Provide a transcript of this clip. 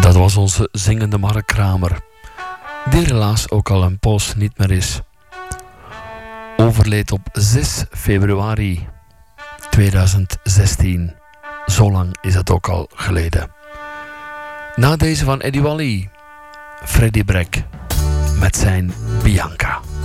Dat was onze zingende Mark Kramer, die helaas ook al een poos niet meer is. Overleed op 6 februari 2016. Zo lang is het ook al geleden. Na deze van Eddie Wally, Freddie Breck met zijn Bianca.